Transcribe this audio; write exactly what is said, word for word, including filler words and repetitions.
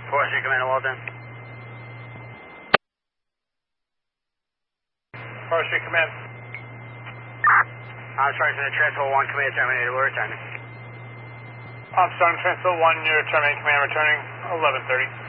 Forestry Command, Walden. Forestry Command. I'm starting to Transfer one, Command terminated, we're returning. I'm starting Transfer one, you're terminating command, returning eleven thirty.